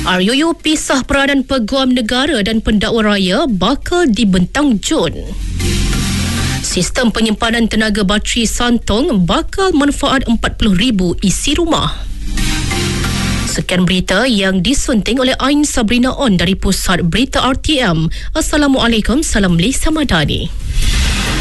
RUU pisah peranan peguam negara dan pendakwa raya bakal dibentang Jun. Sistem penyimpanan tenaga bateri Santong bakal manfaat 40,000 isi rumah. Sekian berita yang disunting oleh Ain Sabrina On dari Pusat Berita RTM. Assalamualaikum, salam Malaysia Madani.